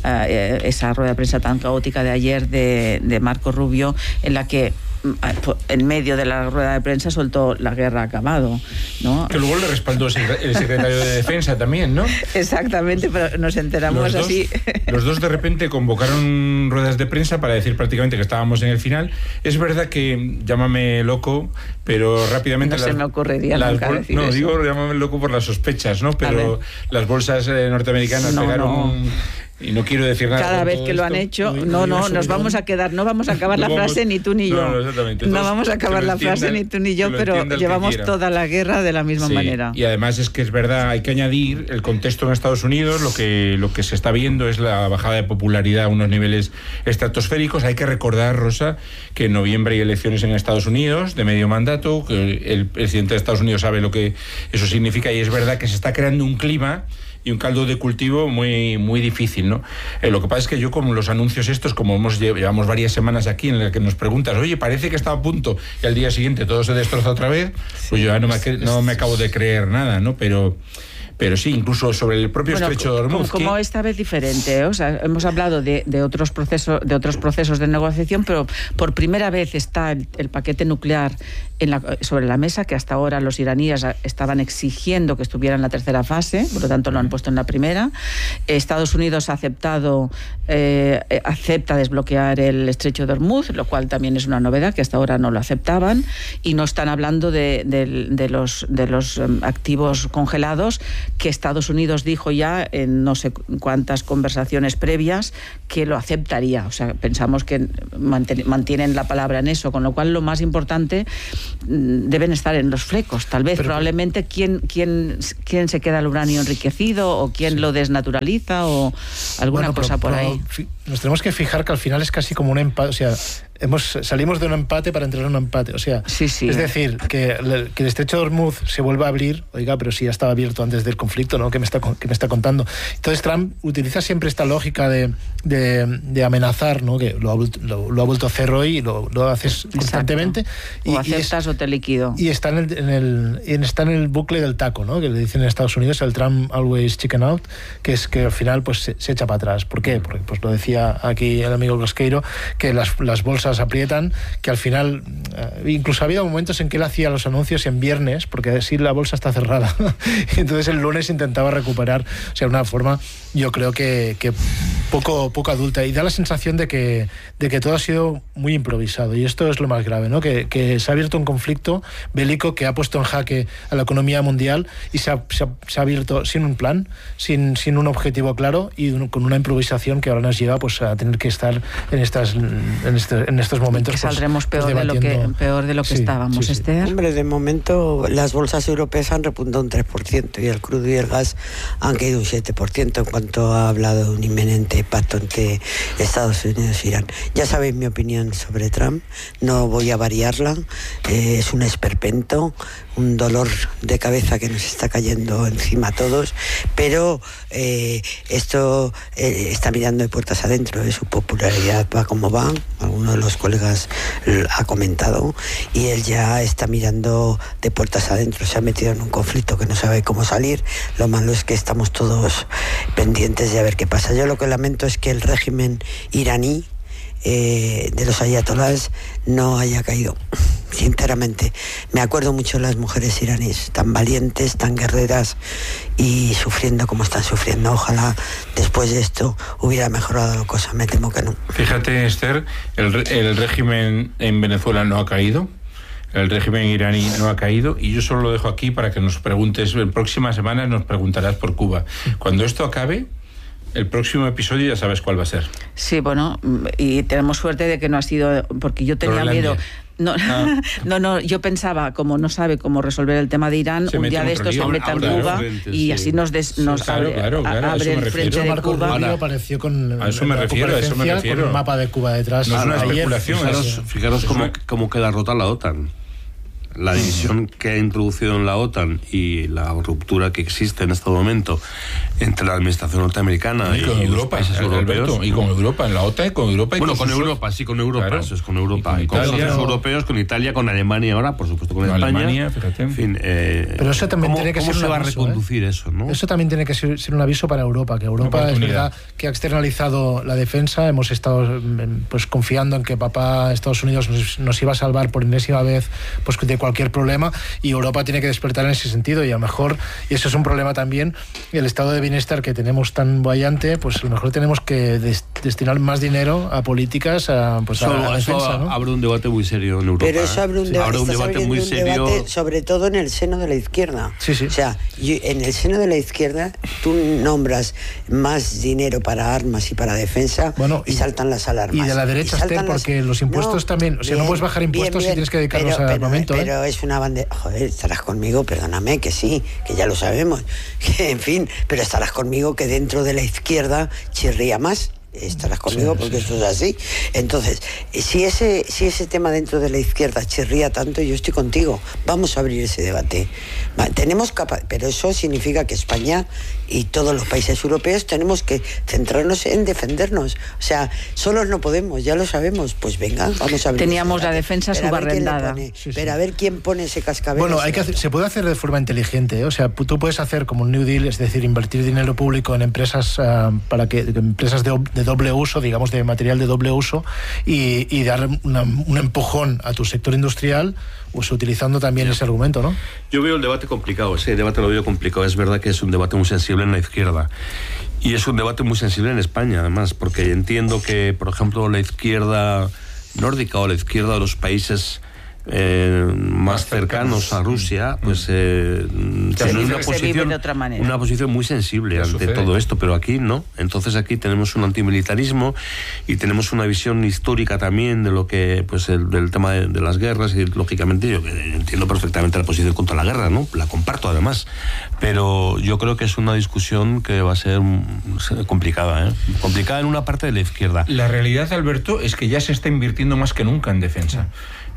esa rueda de prensa tan caótica de ayer de Marco Rubio, en la que en medio de la rueda de prensa soltó la guerra ha acabado, ¿no? Que luego le respaldó el secretario de Defensa también, ¿no? Exactamente, pero nos enteramos así. Los dos de repente convocaron ruedas de prensa para decir prácticamente que estábamos en el final. Es verdad que, llámame loco, pero rápidamente... No se me ocurriría nunca decir no, eso. Digo, llámame loco por las sospechas, ¿no? Pero las bolsas norteamericanas pegaron... Y no quiero decir nada. Cada vez que lo han hecho, no vamos a quedar, no vamos a acabar la frase ni tú ni yo. No, exactamente. No vamos a acabar la frase ni tú ni yo, pero llevamos toda la guerra de la misma manera. Y además es que es verdad, hay que añadir el contexto en Estados Unidos, lo que se está viendo es la bajada de popularidad a unos niveles estratosféricos. Hay que recordar, Rosa, que en noviembre hay elecciones en Estados Unidos de medio mandato, que el presidente de Estados Unidos sabe lo que eso significa, y es verdad que se está creando un clima y un caldo de cultivo muy, muy difícil, ¿no? Lo que pasa es que yo con los anuncios estos, como llevamos varias semanas aquí en las que nos preguntas, oye, parece que está a punto, y al día siguiente todo se destroza otra vez, pues yo ya no me acabo de creer nada, ¿no? Pero Pero sí, incluso sobre el propio estrecho de Hormuz. Como esta vez diferente, o sea, hemos hablado de otros procesos de negociación, pero por primera vez está el paquete nuclear sobre la mesa, que hasta ahora los iraníes estaban exigiendo que estuviera en la tercera fase, por lo tanto lo han puesto en la primera. Estados Unidos acepta desbloquear el estrecho de Hormuz, lo cual también es una novedad, que hasta ahora no lo aceptaban, y no están hablando de los activos congelados, que Estados Unidos dijo ya en no sé cuántas conversaciones previas que lo aceptaría. O sea, pensamos que mantienen la palabra en eso, con lo cual lo más importante deben estar en los flecos. Tal vez, probablemente, quién se queda el uranio enriquecido, o quién lo desnaturaliza, o alguna cosa por ahí. Nos tenemos que fijar que al final es casi como un empate, o sea, salimos de un empate para entrar en un empate, o sea, sí. Es decir, que el estrecho de Hormuz se vuelva a abrir, oiga, pero si ya estaba abierto antes del conflicto, ¿no? ¿Qué me está contando? Entonces Trump utiliza siempre esta lógica de amenazar, ¿no? Que lo ha vuelto a hacer hoy y lo haces constantemente. O aceptas o te liquido. Y está en el bucle del taco, ¿no? Que le dicen en Estados Unidos, el Trump always chicken out, que es que al final pues se echa para atrás. ¿Por qué? Porque pues lo decía aquí el amigo Grosqueiro, que las bolsas aprietan, que al final incluso ha habido momentos en que él hacía los anuncios en viernes, porque así la bolsa está cerrada. Entonces el lunes intentaba recuperar, o sea, una forma, yo creo que poco adulta, y da la sensación de que todo ha sido muy improvisado, y esto es lo más grave, ¿no? Que se ha abierto un conflicto bélico que ha puesto en jaque a la economía mundial, y se ha abierto sin un plan, sin un objetivo claro, y con una improvisación que ahora nos lleva pues a tener que estar en estos momentos. Que saldremos peor de lo que estábamos, sí. Esther. Hombre, de momento las bolsas europeas han repuntado un 3%, y el crudo y el gas han caído un 7%, en cuanto ha hablado de un inminente pacto entre Estados Unidos e Irán. Ya sabéis mi opinión sobre Trump, no voy a variarla, es un esperpento, un dolor de cabeza que nos está cayendo encima a todos, pero esto está mirando de puertas adentro, su popularidad va como va, alguno de los colegas ha comentado, y él ya está mirando de puertas adentro, se ha metido en un conflicto que no sabe cómo salir. Lo malo es que estamos todos pendientes de a ver qué pasa. Yo lo que lamento es que el régimen iraní de los ayatolás no haya caído. Sinceramente, me acuerdo mucho de las mujeres iraníes, tan valientes, tan guerreras, y sufriendo como están sufriendo. Ojalá después de esto hubiera mejorado la cosa, me temo que no. Fíjate, Esther, el régimen en Venezuela no ha caído, el régimen iraní no ha caído, y yo solo lo dejo aquí para que nos preguntes, en próximas semanas nos preguntarás por Cuba. Cuando esto acabe, el próximo episodio ya sabes cuál va a ser. Sí, bueno, y tenemos suerte de que no ha sido, porque yo tenía miedo. No, yo pensaba, como no sabe cómo resolver el tema de Irán, un día de estos se meta en Cuba, y así nos abre el frente de Cuba. Apareció con a eso me refiero. Con un mapa de Cuba detrás. No es una especulación. Fijaros cómo queda rota la OTAN. La división que ha introducido en la OTAN y la ruptura que existe en este momento entre la administración norteamericana y con Europa, los países europeos. Y con Europa, en la OTAN, con Europa. Bueno, con Europa, sí, con Europa. Claro. Eso es, con Europa. Y con socios europeos, con Italia, con Alemania ahora, por supuesto, con España. Alemania, fíjate. En fin, pero eso también tiene que ser ¿cómo se va a aviso, reconducir eso, no? Eso también tiene que ser un aviso para Europa, que Europa es verdad que ha externalizado la defensa. Hemos estado pues confiando en que papá Estados Unidos nos iba a salvar por enésima vez pues de cualquier problema. Y Europa tiene que despertar en ese sentido, y a lo mejor, y eso es un problema también, el estado de bienestar que tenemos tan boyante, pues a lo mejor tenemos que destinar más dinero a políticas, a la defensa, ¿no? Abre un debate muy serio en Europa. Pero eso abre un debate muy serio, sobre todo en el seno de la izquierda. Sí. O sea, en el seno de la izquierda tú nombras más dinero para armas y para defensa, y saltan las alarmas. Y de la derecha, Esther, porque los impuestos también, o sea, no puedes bajar impuestos si tienes que dedicarlos al armamento. Pero es una bandera. Joder, estarás conmigo, perdóname, que sí, que ya lo sabemos, que en fin, pero estarás conmigo que dentro de la izquierda chirría más. estarás conmigo porque eso es así. Entonces, si ese tema dentro de la izquierda chirría tanto, yo estoy contigo. Vamos a abrir ese debate. Pero eso significa que España y todos los países europeos tenemos que centrarnos en defendernos. O sea, solos no podemos, ya lo sabemos. Pues venga, vamos a abrir. Teníamos la defensa subarrendada. Pero a ver quién pone ese cascabel. Bueno, se puede hacer de forma inteligente, ¿eh? O sea, tú puedes hacer como un New Deal, es decir, invertir dinero público en empresas empresas de doble uso, digamos, de material de doble uso, y dar un empujón a tu sector industrial, pues utilizando también ese argumento, ¿no? Yo veo el debate complicado, ese debate lo veo complicado. Es verdad que es un debate muy sensible en la izquierda, y es un debate muy sensible en España, además, porque entiendo que, por ejemplo, la izquierda nórdica o la izquierda de los países más cercanos a Rusia, pues tienen una posición muy sensible ante todo esto, pero aquí no. Entonces aquí tenemos un antimilitarismo y tenemos una visión histórica también de lo que, pues, del tema de las guerras, y lógicamente yo entiendo perfectamente la posición contra la guerra, ¿no? La comparto además, pero yo creo que es una discusión que va a ser complicada, complicada en una parte de la izquierda. La realidad, Alberto, es que ya se está invirtiendo más que nunca en defensa.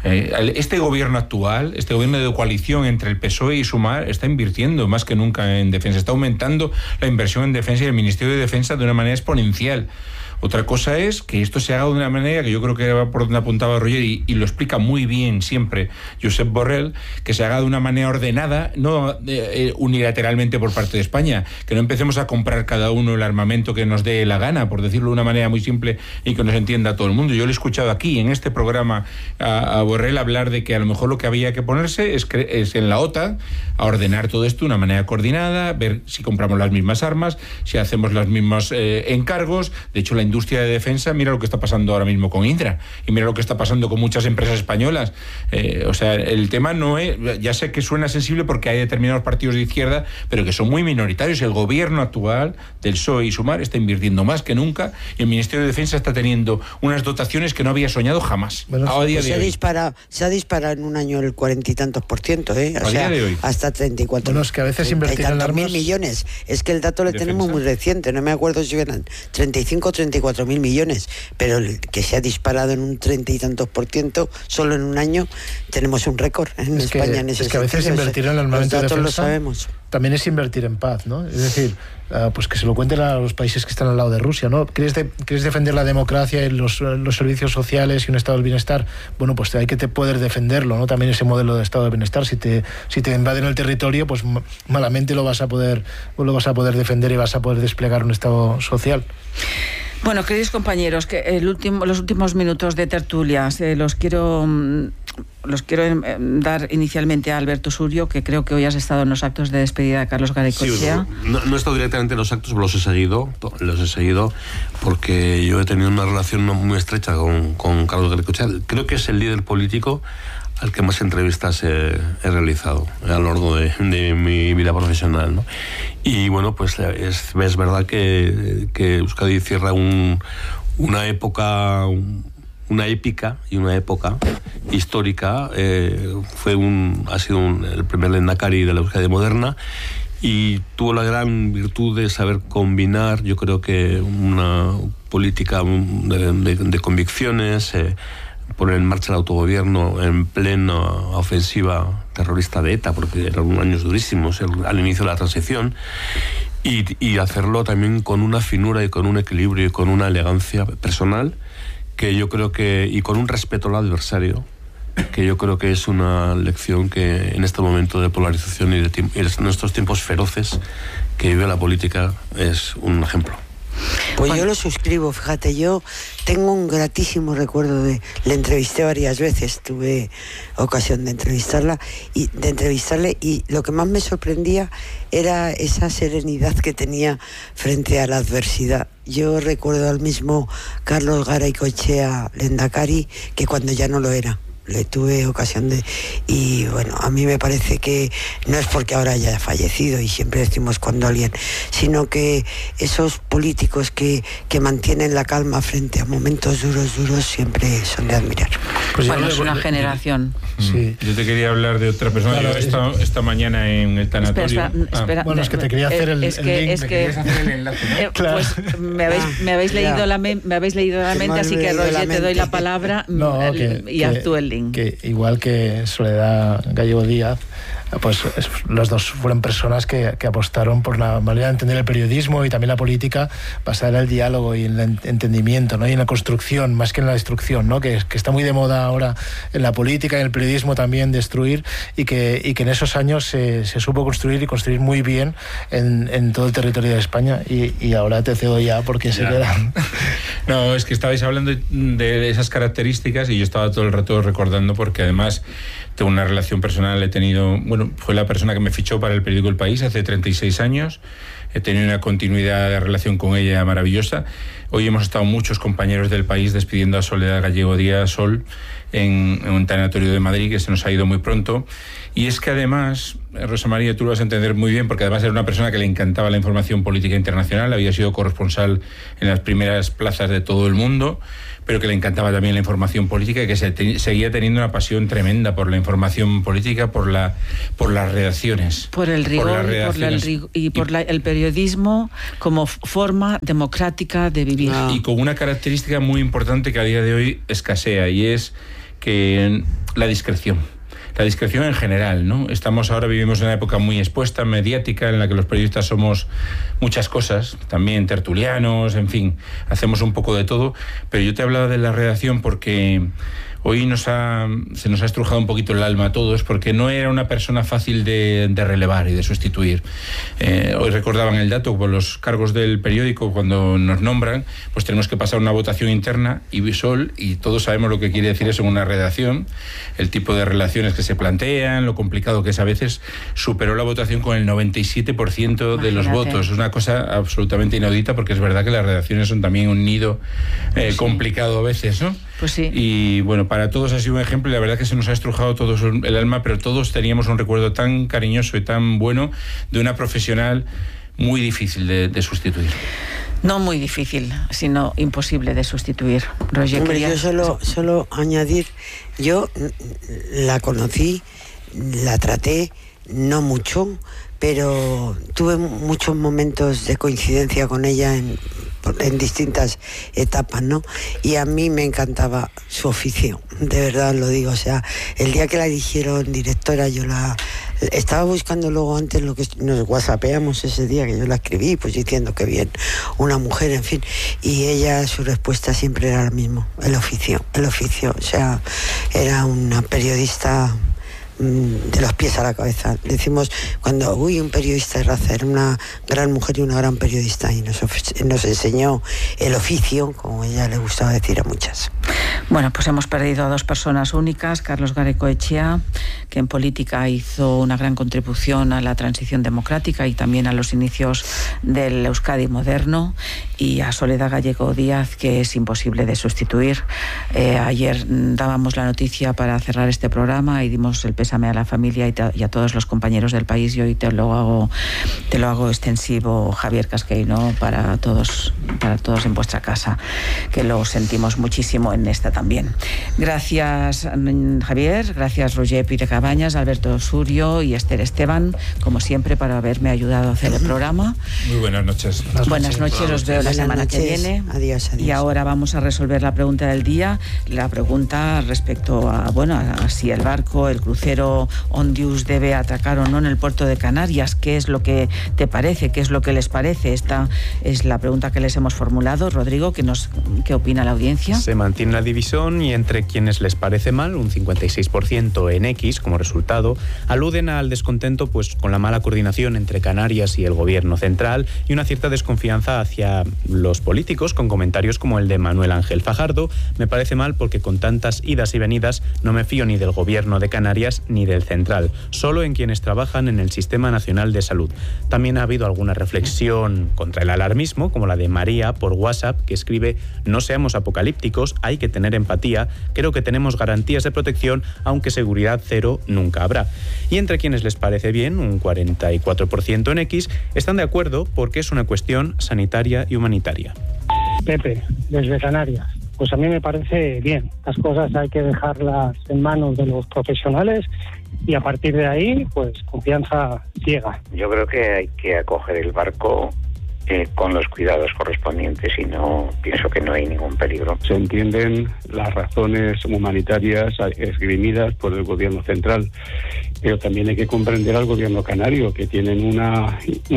Este gobierno actual, este gobierno de coalición entre el PSOE y Sumar, está invirtiendo más que nunca en defensa, está aumentando la inversión en defensa y el Ministerio de Defensa de una manera exponencial. Otra cosa es que esto se haga de una manera que yo creo que va por donde apuntaba Roger, y lo explica muy bien siempre Josep Borrell, que se haga de una manera ordenada, no unilateralmente por parte de España, que no empecemos a comprar cada uno el armamento que nos dé la gana, por decirlo de una manera muy simple y que nos entienda todo el mundo. Yo lo he escuchado aquí en este programa a Borrell hablar de que a lo mejor lo que había que ponerse es en la OTAN a ordenar todo esto de una manera coordinada, ver si compramos las mismas armas, si hacemos los mismos encargos. De hecho, la industria de defensa, mira lo que está pasando ahora mismo con Indra, y mira lo que está pasando con muchas empresas españolas. O sea, el tema no es, ya sé que suena sensible porque hay determinados partidos de izquierda, pero que son muy minoritarios. El gobierno actual del PSOE y Sumar está invirtiendo más que nunca, y el Ministerio de Defensa está teniendo unas dotaciones que no había soñado jamás. Bueno, se ha disparado en un año el 40 y tantos %, O sea, de hoy. Hasta 34. Bueno, es que a veces invertir en armas... mil millones. Es que el dato lo tenemos muy reciente, no me acuerdo si eran 35 o 34.000 millones, pero que se ha disparado en un 30 y tantos % solo en un año. Tenemos un récord en España en ese sentido. Es que a veces invertir en el armamento de defensa lo sabemos. También es invertir en paz, ¿no? Es decir, pues que se lo cuenten a los países que están al lado de Rusia, ¿no? ¿Quieres defender la democracia y los servicios sociales y un estado del bienestar? Bueno, pues hay que poder defenderlo, ¿no? También ese modelo de estado del bienestar. Si te invaden el territorio, pues malamente lo vas a poder defender y vas a poder desplegar un estado social. Bueno, queridos compañeros, que los últimos minutos de tertulia los quiero dar inicialmente a Alberto Surio, que creo que hoy has estado en los actos de despedida de Carlos Garaikoetxea. Sí, no he estado directamente en los actos, pero los he seguido porque yo he tenido una relación muy estrecha con Carlos Garaikoetxea. Creo que es el líder político al que más entrevistas he realizado a lo largo de mi vida profesional, ¿no? Y bueno, pues es verdad que Euskadi cierra una época, una épica y una época histórica. Ha sido el primer lehendakari de la Euskadi moderna, y tuvo la gran virtud de saber combinar, yo creo que una política de convicciones, poner en marcha el autogobierno en plena ofensiva terrorista de ETA, porque eran años durísimos al inicio de la transición, y hacerlo también con una finura y con un equilibrio y con una elegancia personal, que yo creo y con un respeto al adversario, que yo creo que es una lección que en este momento de polarización y en estos tiempos feroces que vive la política es un ejemplo. Pues yo lo suscribo, fíjate, yo tengo un gratísimo recuerdo le entrevisté varias veces, tuve ocasión de entrevistarle, y lo que más me sorprendía era esa serenidad que tenía frente a la adversidad. Yo recuerdo al mismo Carlos Garaikoetxea lehendakari que cuando ya no lo era. le tuve ocasión de... Y bueno, a mí me parece que no es porque ahora haya fallecido y siempre decimos cuando alguien, sino que esos políticos que mantienen la calma frente a momentos duros siempre son de admirar. Pues bueno, es una generación. Sí. Yo te quería hablar de otra persona. Claro, yo esta mañana en el tanatorio... Espera, bueno, es que te quería hacer el link. Es que hacer el enlace, ¿no? Claro. Pues me habéis leído la mente, así que Roger, te doy la palabra y haz tú el link. Que igual que Soledad Gallego Díaz, pues los dos fueron personas que apostaron por una manera de entender el periodismo y también la política basada en el diálogo y en el entendimiento, ¿no? Y en la construcción más que en la destrucción, ¿no? Que está muy de moda ahora en la política y en el periodismo también destruir, y que en esos años se supo construir y construir muy bien en todo el territorio de España, y ahora te cedo ya porque se quedan. No, es que estabais hablando de esas características y yo estaba todo el rato recordando, porque además tengo una relación personal, fue la persona que me fichó para el periódico El País hace 36 años, he tenido una continuidad de relación con ella maravillosa. Hoy hemos estado muchos compañeros del País despidiendo a Soledad Gallego Díaz Sol en un tanatorio de Madrid, que se nos ha ido muy pronto. Y es que además, Rosa María, tú lo vas a entender muy bien, porque además era una persona que le encantaba la información política internacional, había sido corresponsal en las primeras plazas de todo el mundo, pero que le encantaba también la información política y que seguía teniendo una pasión tremenda por la información política, por las redacciones. Por el rigor y por el periodismo como forma democrática de vivir. Y con una característica muy importante que a día de hoy escasea, y es que la discreción. La discreción en general, ¿no? Vivimos en una época muy expuesta, mediática, en la que los periodistas somos muchas cosas, también tertulianos, en fin, hacemos un poco de todo, pero yo te hablaba de la redacción porque hoy se nos ha estrujado un poquito el alma a todos, porque no era una persona fácil de relevar y de sustituir. Hoy recordaban el dato, por los cargos del periódico, cuando nos nombran, pues tenemos que pasar una votación interna y visual, y todos sabemos lo que quiere decir eso en una redacción, el tipo de relaciones que se plantean, lo complicado que es a veces. Superó la votación con el 97% de los votos. Es una cosa absolutamente inaudita, porque es verdad que las redacciones son también un nido complicado a veces, ¿no? Pues sí. Y bueno, para todos ha sido un ejemplo, y la verdad que se nos ha estrujado todos el alma, pero todos teníamos un recuerdo tan cariñoso y tan bueno de una profesional muy difícil de sustituir. No muy difícil, sino imposible de sustituir. Roger, yo solo añadir, yo la conocí, la traté, no mucho, pero tuve muchos momentos de coincidencia con ella en distintas etapas, ¿no? Y a mí me encantaba su oficio, de verdad lo digo. O sea, el día que la eligieron directora, yo la estaba buscando luego antes lo que nos whatsappeamos ese día, que yo la escribí, pues diciendo que bien, una mujer, en fin. Y ella, su respuesta siempre era la misma, el oficio. O sea, era una periodista de los pies a la cabeza. Decimos cuando un periodista de raza, era una gran mujer y una gran periodista, y nos enseñó el oficio, como ella le gustaba decir a muchas. Bueno, pues hemos perdido a dos personas únicas: Carlos Garaikoetxea, que en política hizo una gran contribución a la transición democrática y también a los inicios del Euskadi moderno, y a Soledad Gallego Díaz, que es imposible de sustituir. Ayer dábamos la noticia para cerrar este programa y dimos el pésame a la familia y a todos los compañeros del País, y hoy te lo hago extensivo, Javier Casqueino, para todos en vuestra casa, que lo sentimos muchísimo en esta también. Gracias, Javier, gracias Roger Pire Cabañas, Alberto Surio y Esther Esteban, como siempre, para haberme ayudado a hacer el programa. Muy buenas noches. Buenas noches, los veo la semana que viene. Adiós. Y ahora vamos a resolver la pregunta del día, la pregunta respecto a si el barco, el crucero Ondius debe atracar o no en el puerto de Canarias. ¿Qué es lo que te parece? ¿Qué es lo que les parece? Esta es la pregunta que les hemos formulado. Rodrigo, ¿qué opina la audiencia? Se mantiene la división, y entre quienes les parece mal, un 56% en X como resultado, aluden al descontento pues con la mala coordinación entre Canarias y el gobierno central, y una cierta desconfianza hacia los políticos, con comentarios como el de Manuel Ángel Fajardo: me parece mal porque con tantas idas y venidas no me fío ni del gobierno de Canarias sanitarias ni del central, solo en quienes trabajan en el Sistema Nacional de Salud. También ha habido alguna reflexión contra el alarmismo, como la de María por WhatsApp, que escribe: no seamos apocalípticos, hay que tener empatía, creo que tenemos garantías de protección, aunque seguridad cero nunca habrá. Y entre quienes les parece bien, un 44% en X, están de acuerdo porque es una cuestión sanitaria y humanitaria. Pepe, desde Canarias. Pues a mí me parece bien. Las cosas hay que dejarlas en manos de los profesionales y a partir de ahí, pues confianza ciega. Yo creo que hay que acoger el barco con los cuidados correspondientes y no pienso que no hay ningún peligro. Se entienden las razones humanitarias esgrimidas por el gobierno central, pero también hay que comprender al gobierno canario, que tienen una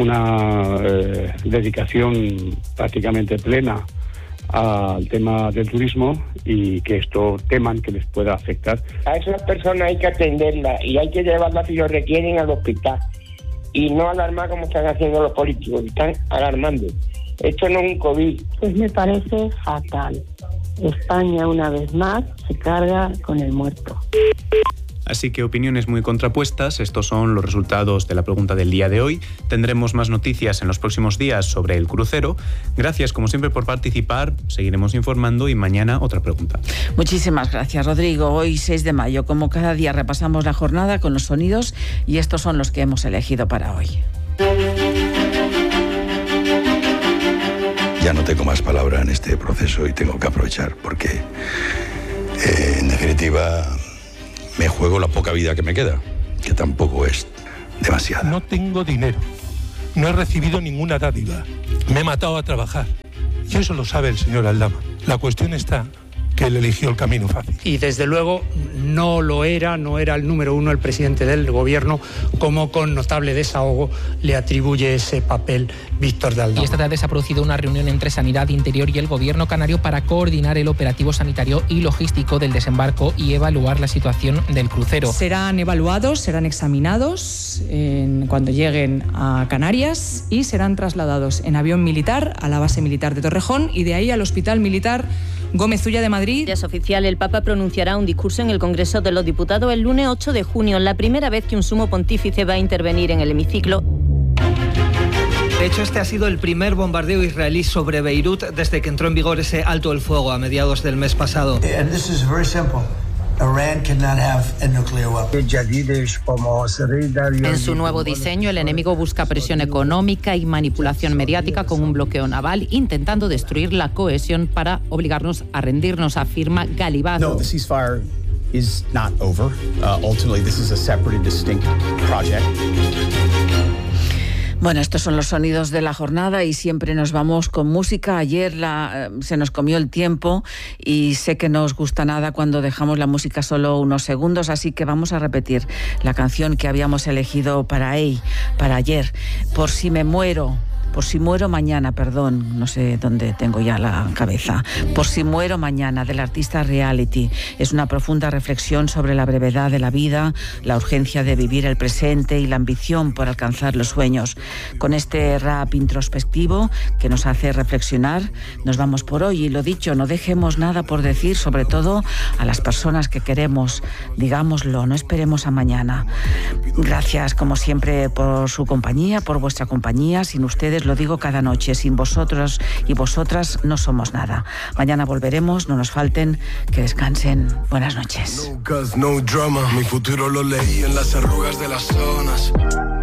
dedicación prácticamente plena al tema del turismo y que esto teman que les pueda afectar. A esas personas hay que atenderlas y hay que llevarlas si lo requieren al hospital y no alarmar como están haciendo los políticos, están alarmando. Esto no es un COVID. Pues me parece fatal. España una vez más se carga con el muerto. Así que opiniones muy contrapuestas. Estos son los resultados de la pregunta del día de hoy. Tendremos más noticias en los próximos días sobre el crucero. Gracias, como siempre, por participar. Seguiremos informando y mañana otra pregunta. Muchísimas gracias, Rodrigo. Hoy, 6 de mayo, como cada día, repasamos la jornada con los sonidos y estos son los que hemos elegido para hoy. Ya no tengo más palabra en este proceso y tengo que aprovechar porque, en definitiva, me juego la poca vida que me queda, que tampoco es demasiada. No tengo dinero, no he recibido ninguna dádiva, me he matado a trabajar. Y eso lo sabe el señor Aldama. La cuestión está que él eligió el camino fácil. Y desde luego no era el número uno el presidente del gobierno, como con notable desahogo le atribuye ese papel Víctor de Aldama. Y esta tarde se ha producido una reunión entre Sanidad, Interior y el gobierno canario para coordinar el operativo sanitario y logístico del desembarco y evaluar la situación del crucero. Serán evaluados, serán examinados cuando lleguen a Canarias y serán trasladados en avión militar a la base militar de Torrejón y de ahí al Hospital Militar Gómez Ulla de Madrid. Ya es oficial, el Papa pronunciará un discurso en el Congreso de los Diputados el lunes 8 de junio, la primera vez que un sumo pontífice va a intervenir en el hemiciclo. De hecho, este ha sido el primer bombardeo israelí sobre Beirut desde que entró en vigor ese alto el fuego a mediados del mes pasado. En su nuevo diseño, el enemigo busca presión económica y manipulación mediática con un bloqueo naval, intentando destruir la cohesión para obligarnos a rendirnos, afirma Galibaz. No, the ceasefire is not over. Ultimately, this is a separate and distinct project. Bueno, estos son los sonidos de la jornada y siempre nos vamos con música. Ayer se nos comió el tiempo y sé que no os gusta nada cuando dejamos la música solo unos segundos, así que vamos a repetir la canción que habíamos elegido para ayer. Por si muero mañana, perdón, no sé dónde tengo ya la cabeza. Por si muero mañana, del artista Reality. Es una profunda reflexión sobre la brevedad de la vida, la urgencia de vivir el presente y la ambición por alcanzar los sueños. Con este rap introspectivo que nos hace reflexionar, nos vamos por hoy. Y lo dicho, no dejemos nada por decir, sobre todo a las personas que queremos. Digámoslo, no esperemos a mañana. Gracias, como siempre, por su compañía, por vuestra compañía. Sin ustedes, lo digo cada noche, sin vosotros y vosotras no somos nada. Mañana volveremos, no nos falten, que descansen. Buenas noches. No drama, mi futuro lo leí en las arrugas de las zonas.